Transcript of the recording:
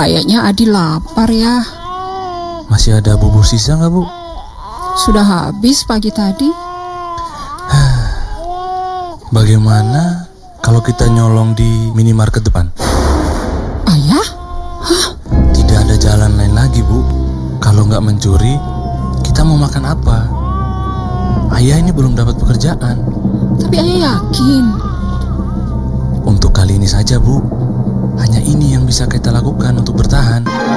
Kayaknya Adi lapar ya. Masih ada bubur sisa nggak, Bu? Sudah habis pagi tadi. Bagaimana kalau kita nyolong di minimarket depan? Ayah? Tidak ada jalan lain lagi, Bu. Kalau nggak mencuri, kita mau makan apa? Ayah ini belum dapat pekerjaan. Tapi ayah yakin. Untuk kali ini saja, Bu. Hanya ini yang bisa kita lakukan untuk bertahan.